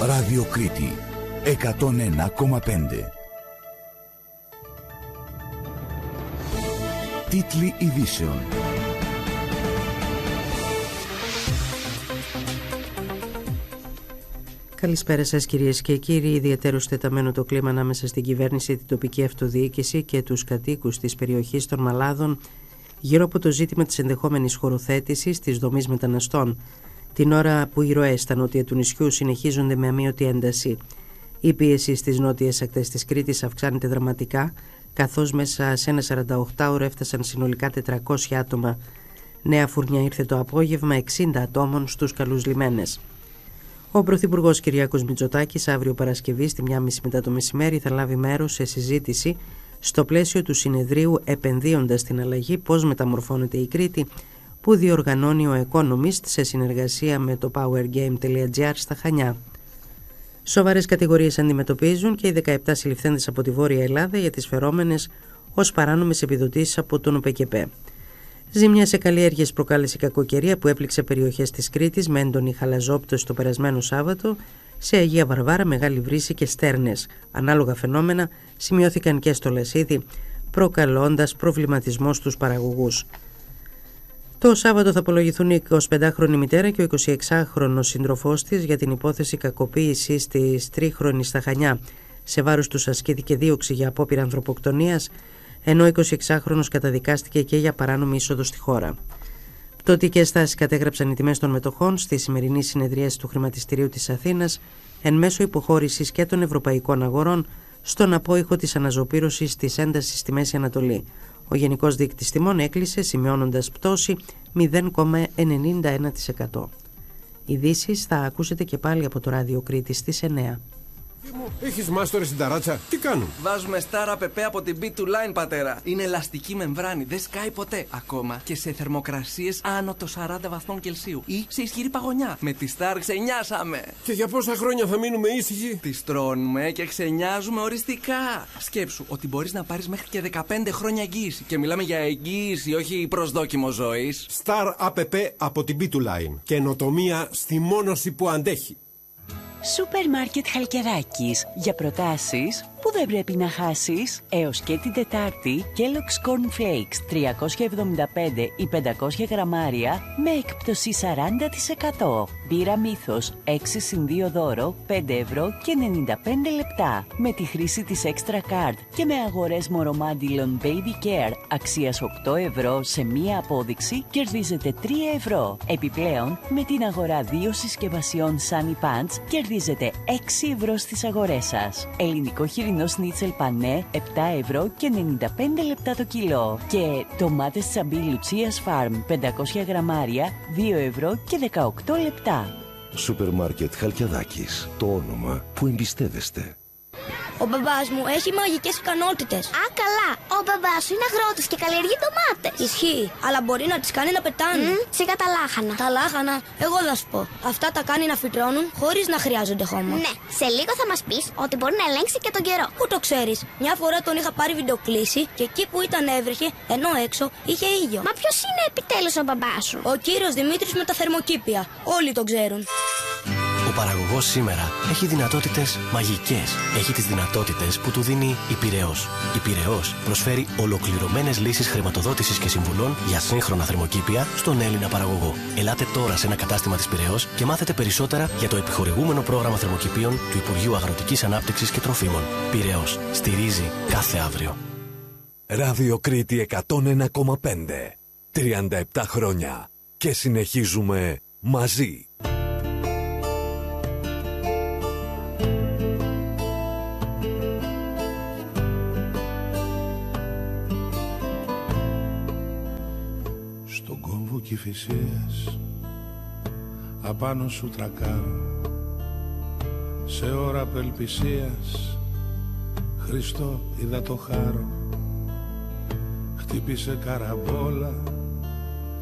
Ράδιο Κρήτη 101,5. Τίτλοι ειδήσεων. Καλησπέρα σας κυρίες και κύριοι. Ιδιαίτερος τεταμένο το κλίμα ανάμεσα στην κυβέρνηση, την τοπική αυτοδιοίκηση και τους κατοίκους της περιοχής των Μαλάδων γύρω από το ζήτημα της ενδεχόμενης χωροθέτησης της δομής μεταναστών, την ώρα που οι ροές στα νότια του νησιού συνεχίζονται με αμείωτη ένταση. Η πίεση στις νότιες ακτές της Κρήτης αυξάνεται δραματικά, καθώς μέσα σε ένα 48ωρο έφτασαν συνολικά 400 άτομα. Νέα φουρνιά ήρθε το απόγευμα 60 ατόμων στους καλούς λιμένες. Ο Πρωθυπουργός Κυριάκος Μητσοτάκης αύριο Παρασκευή στη 1:30 μετά το μεσημέρι θα λάβει μέρος σε συζήτηση στο πλαίσιο του συνεδρίου «Επενδύοντας την αλλαγή. Πώς μεταμορφώνεται η Κρήτη», που διοργανώνει ο Economist σε συνεργασία με το powergame.gr στα Χανιά. Σοβαρές κατηγορίες αντιμετωπίζουν και οι 17 συλληφθέντες από τη Βόρεια Ελλάδα για τις φερόμενες ως παράνομες επιδοτήσεις από τον ΟΠΕΚΕΠΕ. Ζημιά σε καλλιέργειες προκάλεσε η κακοκαιρία που έπληξε περιοχές της Κρήτης με έντονη χαλαζόπτωση το περασμένο Σάββατο. Σε Αγία Βαρβάρα, Μεγάλη Βρύση και Στέρνες. Ανάλογα φαινόμενα σημειώθηκαν και στο Λασίδι, προκαλώντας προβληματισμό στους παραγωγούς. Το Σάββατο θα απολογηθούν η 25χρονη μητέρα και ο 26χρονος σύντροφός της για την υπόθεση κακοποίησης της τρίχρονης στα Χανιά. Σε βάρος τους ασκήθηκε δίωξη για απόπειρα ανθρωποκτονίας, ενώ ο 26χρονος καταδικάστηκε και για παράνομη είσοδο στη χώρα. Πτωτικές στάσεις κατέγραψαν οι τιμές των μετοχών στη σημερινή συνεδρίαση του Χρηματιστηρίου της Αθήνας, εν μέσω υποχώρησης και των ευρωπαϊκών αγορών στον απόϊχο της αναζωπήρωσης της έντασης στη Μέση Ανατολή. Ο γενικός δείκτης τιμών έκλεισε σημειώνοντας πτώση 0,91%. Ειδήσεις θα ακούσετε και πάλι από το Ράδιο Κρήτη στις 9. Έχεις μάστορες στην ταράτσα, τι κάνουν? Βάζουμε Star APP από την B2Line, πατέρα. Είναι ελαστική μεμβράνη, δεν σκάει ποτέ. Ακόμα και σε θερμοκρασίες άνω των 40 βαθμών Κελσίου ή σε ισχυρή παγωνιά. Με τη Star ξενιάσαμε. Και για πόσα χρόνια θα μείνουμε ήσυχοι? Τις τρώνουμε και ξενιάζουμε οριστικά. Σκέψου ότι μπορείς να πάρεις μέχρι και 15 χρόνια εγγύηση. Και μιλάμε για εγγύηση, όχι προσδόκιμο ζωής. Star APP από την B2Line. Καινοτομία στη μόνωση που αντέχει. Σούπερ Μάρκετ Χαλκιδάκης. Για προτάσεις που δεν πρέπει να χάσεις. Έως και την Τετάρτη, Kellogg's Corn Flakes 375 ή 500 γραμμάρια με έκπτωση 40%. Μπύρα Μύθος 6+2 δώρο 5 ευρώ και 95 λεπτά. Με τη χρήση της Extra Card και με αγορές Μορομάντιλον Baby Care αξίας 8 ευρώ σε μία απόδειξη κερδίζετε 3 ευρώ. Επιπλέον, με την αγορά 2 συσκευασιών Sunny Pants κερδίζετε 6 ευρώ στις αγορές σας. Ελληνικό χοιρινό σνίτσελ πανέ 7 ευρώ και 95 λεπτά το κιλό. Και ντομάτες Τσαμπί Λουτσίας Farm 500 γραμμάρια 2 ευρώ και 18 λεπτά. Σούπερ Μάρκετ Χαλκιδάκης. Το όνομα που εμπιστεύεστε. Ο μπαμπάς μου έχει μαγικές ικανότητες. Α, καλά. Ο μπαμπάς σου είναι αγρότης και καλλιεργεί ντομάτες. Ισχύει, αλλά μπορεί να τις κάνει να πετάνε. Σιγά τα λάχανα. Τα λάχανα, εγώ θα σου πω. Αυτά τα κάνει να φυτρώνουν χωρίς να χρειάζονται χώμα. Ναι, σε λίγο θα μας πεις ότι μπορεί να ελέγξει και τον καιρό. Πού το ξέρεις? Μια φορά τον είχα πάρει βιντεοκλήση και εκεί που ήταν έβρεχε, ενώ έξω είχε ήλιο. Μα ποιος είναι επιτέλους ο μπαμπάς σου? Ο κύριος Δημήτρης με τα θερμοκήπια. Όλοι τον ξέρουν. Ο παραγωγός σήμερα έχει δυνατότητες μαγικές. Έχει τις δυνατότητες που του δίνει η Πειραιώς. Η Πειραιώς προσφέρει ολοκληρωμένες λύσεις χρηματοδότησης και συμβουλών για σύγχρονα θερμοκήπια στον Έλληνα παραγωγό. Ελάτε τώρα σε ένα κατάστημα της Πειραιώς και μάθετε περισσότερα για το επιχορηγούμενο πρόγραμμα θερμοκηπίων του Υπουργείου Αγροτικής Ανάπτυξης και Τροφίμων. Πειραιώς. Στηρίζει κάθε αύριο. Ράδιο Κρήτη 101,5. 37 χρόνια. Και συνεχίζουμε μαζί. Κηφισίας απάνω σου τρακάρω, σε ώρα απελπισίας Χριστό είδα το χάρο. Χτύπησε καραβόλα